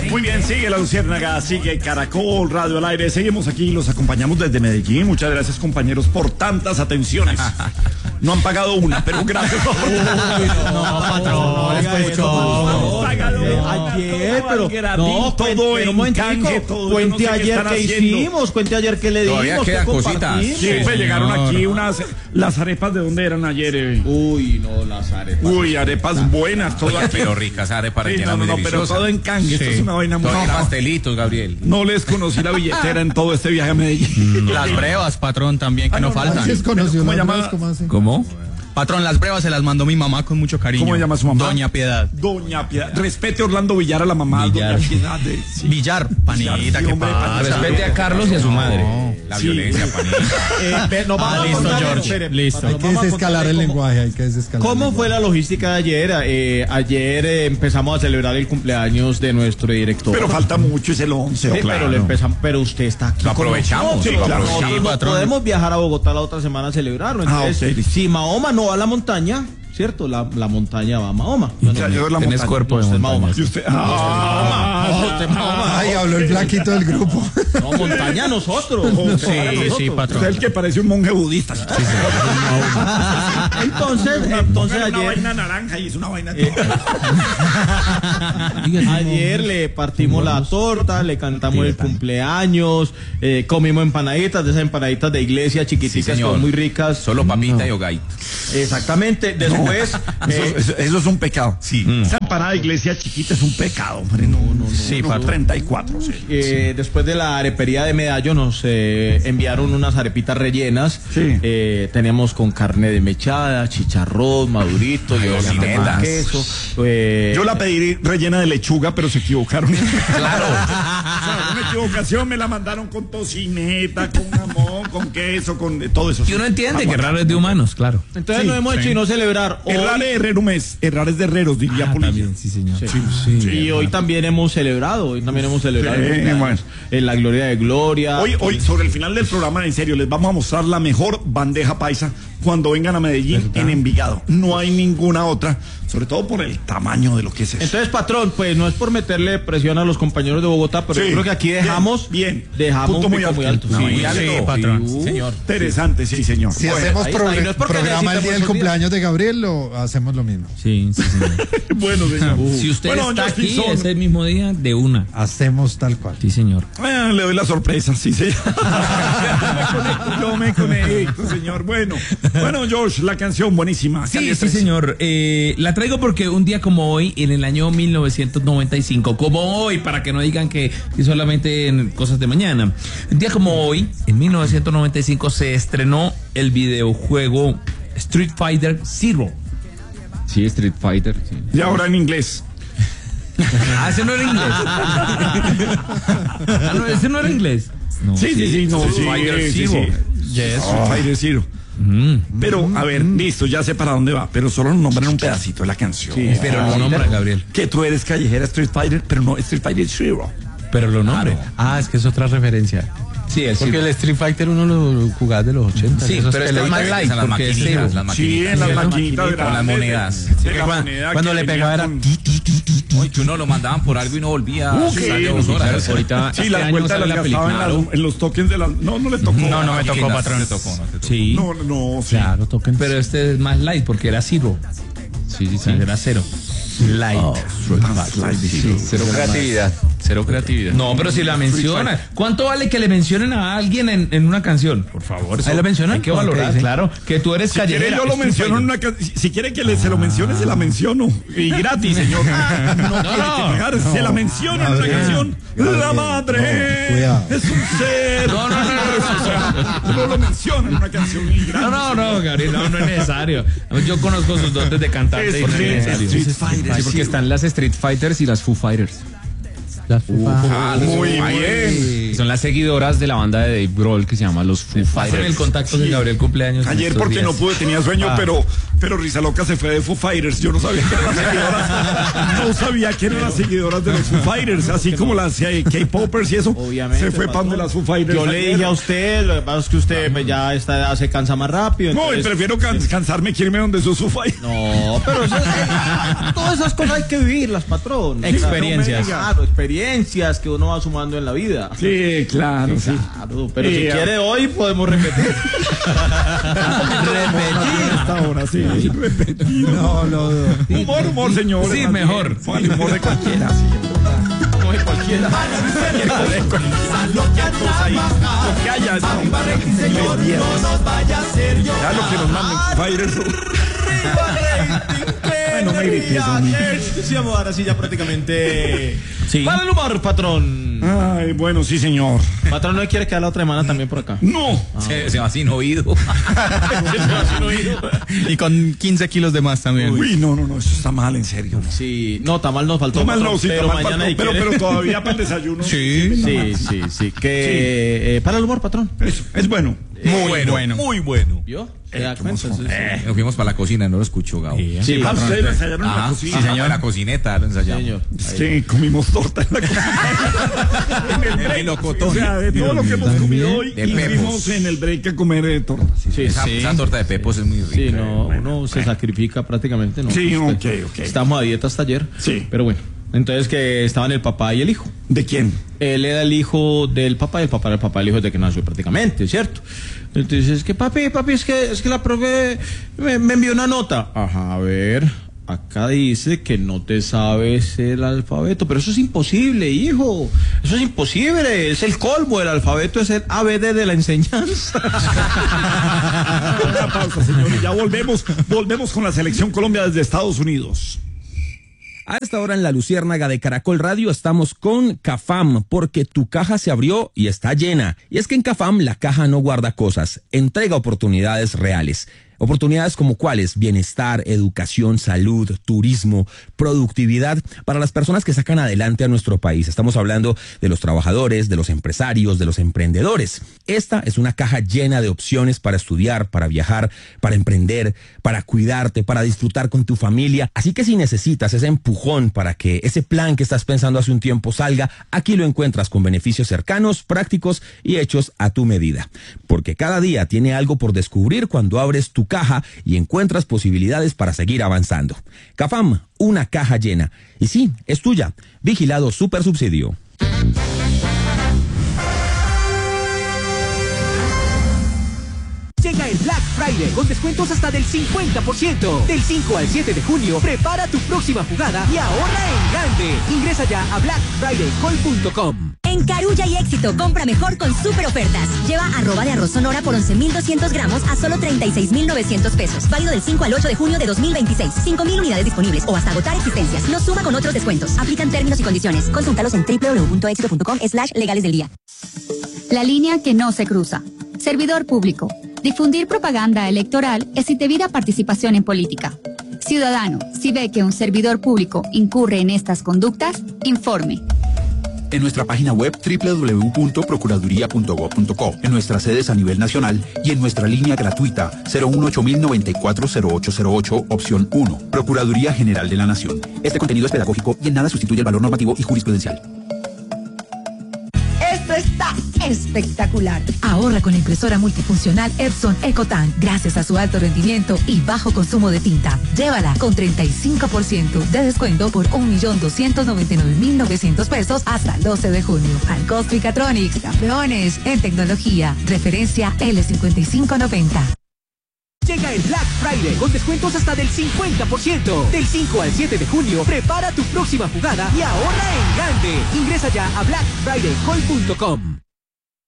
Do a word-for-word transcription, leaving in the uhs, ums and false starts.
Muy bien, sigue La Luciérnaga, sigue Caracol Radio al aire. Seguimos aquí, los acompañamos desde Medellín. Muchas gracias, compañeros, por tantas atenciones. No han pagado una, pero gracias. No, patrón, no escuchó. Ayer, pero no, todo en canje, cuente ayer que hicimos, cuente ayer que le dimos. Todavía quedan cositas. Sí, pues llegaron aquí unas, las arepas, ¿de dónde eran ayer? Eh? Uy, no, las arepas. Uy, arepas buenas, todas. Pero ricas arepas Sí, rellenas no, no, muy no, pero todo en canje, esto es una vaina muy Todo en brava. pastelitos, Gabriel. No les conocí la billetera en todo este viaje a Medellín. No. Las brevas, patrón, también, que Ah, no, no, no, faltan. sí es conocido, ¿Cómo, las llama? brevas, ¿cómo hace? ¿Cómo? Patrón, las brevas se las mandó mi mamá con mucho cariño. ¿Cómo se llama su mamá? Doña Piedad. Doña Piedad. Respete a Orlando Villar, a la mamá. Villar. Doña Piedad. De, sí. Villar, panita, Villar, sí, ¿qué hombre, pasa? panita. Respete a Carlos y a su madre. La Sí. violencia, panita. Eh, no, vamos Ah, a listo, contarle, George. espere, Listo. patrón, Hay que vamos a desescalar contarle el cómo- lenguaje, hay que desescalar. ¿Cómo el fue la logística de ayer? Eh, ayer eh, empezamos a celebrar el cumpleaños de nuestro director. Pero falta mucho, es el once. Sí, claro. pero, le empezamos, pero usted está aquí. Lo con aprovechamos, nosotros. sí, lo aprovechamos. Nosotros Sí, no patrón. podemos viajar a Bogotá la otra semana a celebrarlo. Ah, Entonces, ok. si Mahoma no va a la montaña, ¿cierto? La, la montaña va a Mahoma. O sea, yo de la Tenés montaña. cuerpo No, de usted es montaña. Mahoma. Y usted. Ah, No, usted es Mahoma. Ay, habló el flaquito del grupo. No, montaña nosotros. Sí, sí, patrón. usted es el que parece un monje budista. Entonces, entonces Una ayer, vaina naranja y es una vaina. ayer le partimos la torta, le cantamos el cumpleaños, eh, comimos empanaditas, de esas empanaditas de iglesia Sí, chiquiticas, señor. son muy ricas. Solo papita y hogaito. Exactamente. Después, Eso, eh, eso- eso es un pecado. Sí. Esa empanada de iglesia chiquita es un pecado, hombre. No, no, no. Sí, no, patrón. treinta y cuatro, sí. Eh, después de la arepería de Medallo nos eh, enviaron unas arepitas rellenas. Sí. Eh, teníamos con carne de mechada, chicharrón, madurito, Ay, yo cocinetas. con queso. eh, Yo la pedí rellena de lechuga, pero se equivocaron. Claro. O sea, una equivocación, me la mandaron con tocineta, con jamón, con queso, con todo eso. Y uno entiende que raro es de humanos, claro. Entonces Sí, no hemos sí. hecho y no celebrar. Hoy- Errar es herrero mes, errar es de herreros, diría Polilla. sí, señor. Sí. Y hoy también hemos celebrado, hoy también hemos celebrado Sí, el cumpleaños. bueno. En la gloria de Gloria. Hoy, hoy, sobre el final del programa, en serio, les vamos a mostrar la mejor bandeja paisa cuando vengan a Medellín en Envigado. No hay ninguna otra, sobre todo por el tamaño de lo que es eso. Entonces, patrón, pues no es por meterle presión a los compañeros de Bogotá, pero Sí. yo creo que aquí dejamos, Bien, bien. dejamos Punto un muy pico muy alto. alto. No, Sí, muy alto. sí, patrón. sí, Señor. Interesante, sí, señor. Si Bueno, hacemos ahí está, pro- y no es porque programa el necesitemos día del un día. cumpleaños de Gabriel, lo hacemos lo mismo. Sí, sí, señor. bueno, señor. Si usted Bueno, está Justin aquí Son, ese mismo día, de una. Hacemos tal cual. Sí, señor. eh, le doy la sorpresa, sí, sí. Yo me conecto, señor. Bueno, bueno, Josh, la canción buenísima. Sí, Calle sí, trece. señor. Eh, la traigo porque un día como hoy, en el año mil novecientos noventa y cinco, como hoy, para que no digan que, que solamente en cosas de mañana. Un día como hoy, en mil novecientos noventa y cinco, se estrenó el videojuego Street Fighter Zero. Sí, Street Fighter. Sí. Y ahora en inglés. Ah, ese no era inglés. Ah, no, ese no era inglés. No. Sí, sí, sí, no, Street sí, Fighter sí, Zero. sí. Yes. Street Fighter Zero. Mm. Pero, a ver, listo, ya sé para dónde va, pero solo nos nombran un pedacito de la canción. Pero lo nombra, Gabriel. Que tú eres callejera Street Fighter, pero no Street Fighter Zero. Pero lo nombra. Ah, es que es otra referencia. Sí, el Porque Zero. el Street Fighter uno lo jugaba de los ochenta. Sí, esos pero este es pelitos. más light, En las porque es maquinitas, Zero. las maquinitas. Sí, en las Sí, maquinitas con las grandes. monedas. de- de que la cuando- moneda cuando que le venía pegaba era con- ti, ti, ti, ti, ti. Oye, que uno lo mandaban por algo y no volvía. Uh, a sí, salir dos horas. Ahorita, Sí, este las año vueltas sale las la gastaba película. en, las- en los tokens de las... No, no le tocó. No, no me tocó, No, patrón. no te tocó, no te tocó. Sí. No, no, no, sí. Claro, toquen. Pero este es más light porque era Zero. Sí, sí, O sea, sí. era cero. Light. Más light, sí. Cero creatividad. Cero creatividad. No, pero si la menciona. ¿Cuánto vale que le mencionen a alguien en, en una canción? Por favor. ¿Ahí la mencionan? Hay que Ok, valorar, sí. claro. Que tú eres Si quiere, callejera. yo lo Street menciono en Fighter. una canción. Si quiere que le, se lo mencione, se la menciono. Y gratis, señor. No, tiene que pagar, se la menciona en una canción. La madre No, cuidado. es un ser. No, no, no, no, no. O sea, no lo menciona en una canción. Y gratis. No, no, no, Gabriel, no, no es necesario. Yo conozco sus dotes de cantante y Eso no es sí, necesario. Street Fighter. Sí, porque están las Street Fighters y las Foo Fighters. Las fupas. Ah, Muy ahí bien. Son las seguidoras de la banda de Dave Grohl que se llama los Foo Pasen el Fighters. contacto de Gabriel cumpleaños. en Ayer estos porque días. no pude, tenía sueño, Ah. pero pero Risa Loca se fue de Foo Fighters. Yo no sabía que eran las seguidoras. No sabía que eran las seguidoras de los Foo Fighters. Así como las eh, K-Popers y eso. Obviamente, se fue pan de las Foo Fighters. Yo le dije a usted, lo que pasa es que usted pues, ya esta edad se cansa más rápido. No, entonces... y prefiero can cansarme que irme donde esos Foo Fighters. No, pero eso, eh, todas esas cosas hay que vivirlas, patrón. Experiencias. Claro, experiencias que uno va sumando en la vida. Sí, claro, sí. Claro, pero Sí, si ya. quiere hoy podemos repetir. Repetir. Hasta ahora, sí. Repetir. No, no, no. Humor, humor, señor. Sí, mejor. Vale, humor de cualquiera, sí. Como de cualquiera. Lo que haya, es ya lo que nos manden Foo Fighters. Ay, no me grites a mí. Sí, amor, ahora sí ya prácticamente. Sí. Para el humor, patrón. Ay, bueno, sí, señor. Patrón, ¿no quiere quedar la otra semana también por acá? No. Se, se va sin oído. Y con quince kilos de más también. Uy, no, no, no, eso está mal, en serio. No. Sí, no, tamal nos faltó. Toma el patrón, no, sí, pero toma el mañana patrón, si pero, quiere. pero todavía para el desayuno. Sí. Sí, sí, sí. Que eh, para el humor, patrón. Eso, es bueno. Muy bueno. Muy bueno. ¿Vio? ¿Se da cuenta? Sí, sí. Eh, nos fuimos para la cocina, no lo escucho, Gabo. Sí. Sí, Ah, patrón. ustedes lo ensayaron en la Ajá, cocina. sí, señor. La cocineta lo ensayamos. Señor. Es que comimos torta en la cocina. En el break. melocotón. O sea, de todo lo que hemos comido hoy, De y Pepos. fuimos en el break a comer eh, torta. Sí, Sí, Esa, sí. esa torta de pepos es muy rica. Sí, no, uno se sacrifica prácticamente, ¿no? Sí, Usted- ok, ok. Estamos a dieta hasta ayer. Sí. Pero bueno, entonces que estaban el papá y el hijo. ¿De quién? Él era el hijo del papá y el papá era el papá del hijo desde que nació prácticamente, ¿cierto? Entonces es que papi, papi, es que, es que la profe me, me envió una nota. Ajá, a ver, acá dice que no te sabes el alfabeto, pero eso es imposible, hijo. Eso es imposible, es el colmo, el alfabeto es el A B D de la enseñanza. Una pausa, señor, y ya volvemos. Volvemos con la selección Colombia desde Estados Unidos. A esta hora en la Luciérnaga de Caracol Radio estamos con Cafam, porque tu caja se abrió y está llena. Y es que en Cafam la caja no guarda cosas, entrega oportunidades reales. Oportunidades como cuáles: bienestar, educación, salud, turismo, productividad para las personas que sacan adelante a nuestro país. Estamos hablando de los trabajadores, de los empresarios, de los emprendedores. Esta es una caja llena de opciones para estudiar, para viajar, para emprender, para cuidarte, para disfrutar con tu familia. Así que si necesitas ese empujón para que ese plan que estás pensando hace un tiempo salga, aquí lo encuentras con beneficios cercanos, prácticos y hechos a tu medida. Porque cada día tiene algo por descubrir cuando abres tu caja y encuentras posibilidades para seguir avanzando. Cafam, una caja llena. Y sí, es tuya. Vigilado Supersubsidio. Llega el Black Friday con descuentos hasta del cincuenta por ciento. Del cinco al siete de junio, prepara tu próxima jugada y ahorra en grande. Ingresa ya a black friday call punto com. En Carulla y Éxito, compra mejor con super ofertas. Lleva arroba de arroz Sonora por once mil doscientos gramos a solo treinta y seis mil novecientos pesos. Válido del cinco al ocho de junio de dos mil veintiséis. cinco mil unidades disponibles o hasta agotar existencias. No suma con otros descuentos. Aplican términos y condiciones. Consúltalos en doble u doble u doble u punto éxito punto com slash legales del día. La línea que no se cruza. Servidor público. Difundir propaganda electoral es indebida participación en política. Ciudadano, si ve que un servidor público incurre en estas conductas, informe. En nuestra página web doble u doble u doble u punto procuraduría punto gob punto co, en nuestras sedes a nivel nacional y en nuestra línea gratuita cero uno ocho mil noventa y cuatro cero ocho cero ocho, opción uno. Procuraduría General de la Nación. Este contenido es pedagógico y en nada sustituye el valor normativo y jurisprudencial. Esto está espectacular. Ahorra con la impresora multifuncional Epson EcoTank gracias a su alto rendimiento y bajo consumo de tinta. Llévala con treinta y cinco por ciento de descuento por un millón doscientos noventa y nueve mil novecientos pesos hasta el doce de junio. Alcos Mechatronics, campeones en tecnología. Referencia L cincuenta y cinco noventa. Llega el Black Friday con descuentos hasta del cincuenta por ciento. Del cinco al siete de junio, prepara tu próxima jugada y ahorra en grande. Ingresa ya a black friday call punto com.